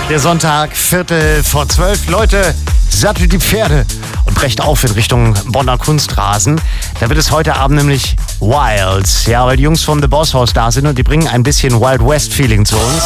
Der Sonntag, 11:45. Leute, sattelt die Pferde und brecht auf in Richtung Bonner Kunstrasen. Da wird es heute Abend nämlich wild. Ja, weil die Jungs vom The Boss House da sind und die bringen ein bisschen Wild West Feeling zu uns.